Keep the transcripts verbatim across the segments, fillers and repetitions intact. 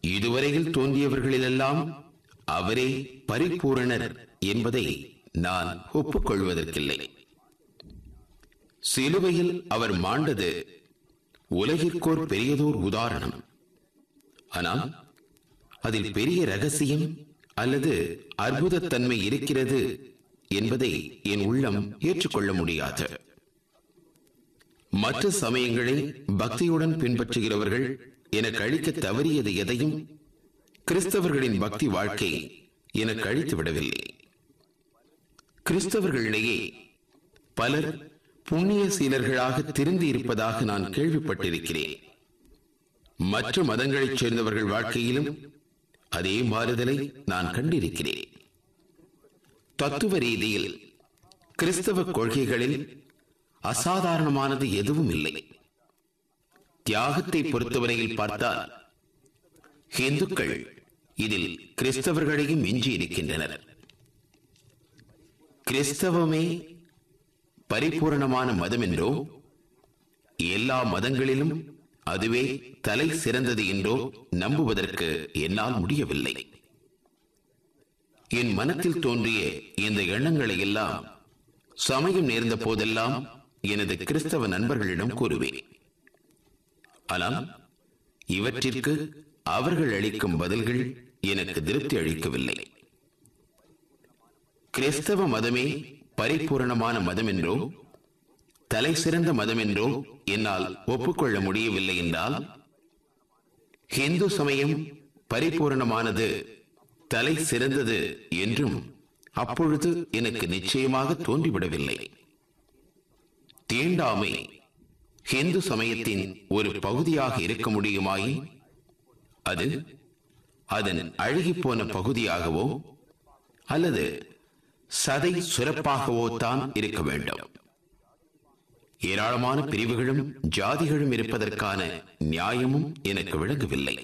இதுவரையில் தோன்றியவர்களிலெல்லாம் அவரே பரிபூரணர் என்பதை நான் ஒப்புக்கொள்வதற்கில்லை. சிலுவையில் அவர் மாண்டது உலகிற்கோர் பெரியதோர் உதாரணம். ஆனால் அதில் பெரிய ரகசியம் அல்லது அற்புதத்தன்மை இருக்கிறது என்பதை என் உள்ளம் ஏற்றுக்கொள்ள முடியாது. மற்ற சமயங்களை பக்தியுடன் பின்பற்றுகிறவர்கள் எனக்கு அளிக்க தவறியது எதையும் கிறிஸ்தவர்களின் பக்தி வாழ்க்கை எனக்கு அளித்து விடவில்லை. கிறிஸ்தவர்களிடையே பலர் புண்ணிய சீலர்களாக திருந்தி இருப்பதாக நான் கேள்விப்பட்டிருக்கிறேன். மற்ற மதங்களைச் சேர்ந்தவர்கள் வாழ்க்கையிலும் அதே மாறுதலை நான் கண்டிருக்கிறேன். தத்துவ ரீதியில் கிறிஸ்தவ கொள்கைகளில் அசாதாரணமானது எதுவும் இல்லை. தியாகத்தை பொறுத்தவரையில் பார்த்தால் இந்துக்கள் இதில் கிறிஸ்தவர்களையும் மிஞ்சி இருக்கின்றனர். கிறிஸ்தவமே பரிபூரணமான மதம் என்றோ, எல்லா மதங்களிலும் அதுவே தலை சிறந்தது என்றோ நம்புவதற்கு என்னால் முடியவில்லை. என் மனத்தில் தோன்றிய இந்த எண்ணங்களை எல்லாம் சமயம் நேர்ந்த போதெல்லாம் எனது கிறிஸ்தவ நண்பர்களிடம் கூறுவேன். ஆனால் இவற்றிற்கு அவர்கள் அளிக்கும் பதில்கள் எனக்கு திருப்தி அளிக்கவில்லை. கிறிஸ்தவ மதமே பரிபூரணமான மதம் என்றோ, தலை சிறந்த மதம் என்றோ என்னால் ஒப்புக்கொள்ள முடியவில்லை என்றால், இந்து சமயம் பரிபூரணமானது, தலை சிறந்தது என்றும் அப்பொழுது எனக்கு நிச்சயமாக தோன்றிவிடவில்லை. தீண்டாமை இந்து சமயத்தின் ஒரு பகுதியாக இருக்க முடியுமாயின் அது அதன் அழுகிப்போன பகுதியாகவோ அல்லது சதை சுரப்பாகவோ தான் இருக்க வேண்டும். ஏராளமான பிரிவுகளும் ஜாதிகளும் இருப்பதற்கான நியாயமும் எனக்கு விளங்கவில்லை.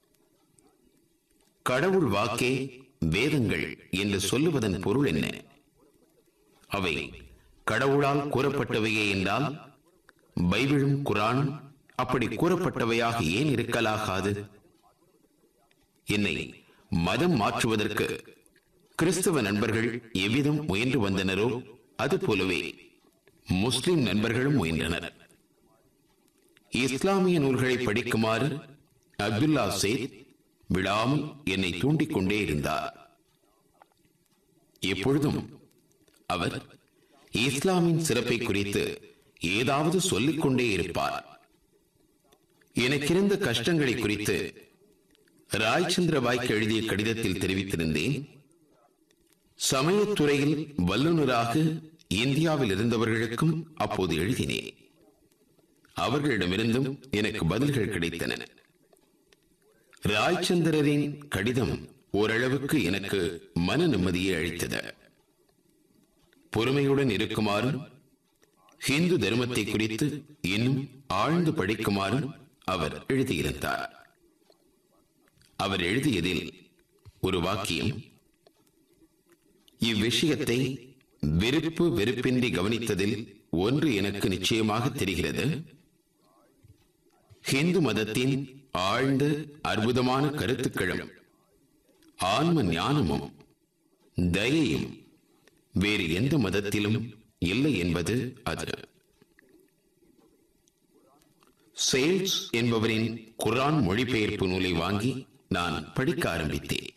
கடவுள் வாக்கே வேதங்கள் என்று சொல்லுவதன் பொருள் என்ன? அவை கடவுளால் கூறப்பட்டவையே என்றால் பைபிளும் குரானும் அப்படி கூறப்பட்டவையாக ஏன் இருக்கலாகாது? என்னை மதம் மாற்றுவதற்கு கிறிஸ்தவ நண்பர்கள் எவ்விதம் முயன்று வந்தனரோ அது போலவே முஸ்லிம் நண்பர்களும் முயன்றனர். இஸ்லாமிய நூல்களை படிக்குமாறு அப்துல்லா சேத் விடாமல் என்னை தூண்டிக் கொண்டே இருந்தார். எப்பொழுதும் அவர் இஸ்லாமின் சிறப்பை குறித்து ஏதாவது சொல்லிக் கொண்டே இருப்பார். எனக்கிருந்த கஷ்டங்களை குறித்து ராய்சந்திரபாய்க்கு எழுதிய கடிதத்தில் தெரிவித்திருந்தேன். சமயத்துறையில் வல்லுநராக இந்தியாவில் இருந்தவர்களுக்கும் அப்போது எழுதினேன். அவர்களிடமிருந்தும் எனக்கு பதில்கள் கிடைத்தன. ராய்சந்திரரின் கடிதம் ஓரளவுக்கு எனக்கு மன நிம்மதியை அளித்தது. பொறுமையுடன் இருக்குமாறும் ஹிந்து தர்மத்தை குறித்து இன்னும் ஆழ்ந்து படிக்குமாறும் அவர் எழுதியிருந்தார். அவர் எழுதியதில் ஒரு வாக்கியம், இவ்விஷயத்தை வெறுப்பு வெறுப்பின்றி கவனித்ததில் ஒன்று எனக்கு நிச்சயமாக தெரிகிறது. ஹிந்து மதத்தின் ஆழ்ந்த அற்புதமான கருத்துக்களும் ஆன்ம ஞானமும் தயையும் வேறு எந்த மதத்திலும் இல்லை என்பது அது. சேல்ஸ் என்பவரின் குர்ஆன் மொழிபெயர்ப்பு நூலை வாங்கி நான் படிக்க ஆரம்பித்தேன்.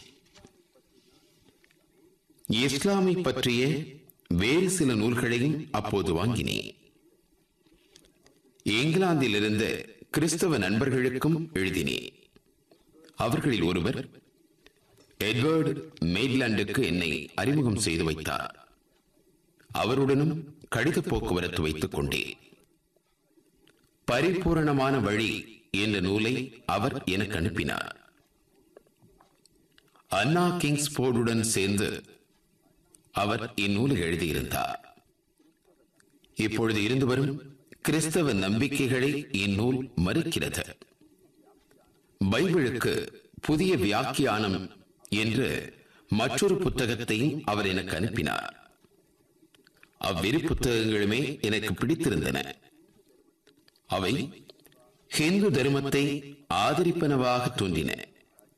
இஸ்லாமை பற்றிய வேறு சில நூல்களையும் அப்போது வாங்கினேன். இங்கிலாந்தில் இருந்த கிறிஸ்தவ நண்பர்களுக்கும் எழுதினேன். அவர்களில் ஒருவர் எட்வர்டு மெய்ட்லாண்டுக்கு என்னை அறிமுகம் செய்து வைத்தார். அவருடனும் கடித போக்குவரத்து வைத்துக் கொண்டேன். பரிபூரணமான வழி என்ற நூலை அவர் எனக்கு அனுப்பினார். அன்னா கிங்ஸ்போர்டுடன் சேர்ந்து அவர் இந்நூலை எழுதியிருந்தார். இப்பொழுது இருந்து வரும் கிறிஸ்தவ நம்பிக்கைகளை இந்நூல் மறுக்கிறது. பைபிளுக்கு புதிய வியாக்கியானம் என்று மற்றொரு புத்தகத்தையும் அவர் எனக்கு அனுப்பினார். அவ்விரு புத்தகங்களுமே எனக்கு பிடித்திருந்தன. அவை ஹிந்து தர்மத்தை ஆதரிப்பனவாக தோன்றின.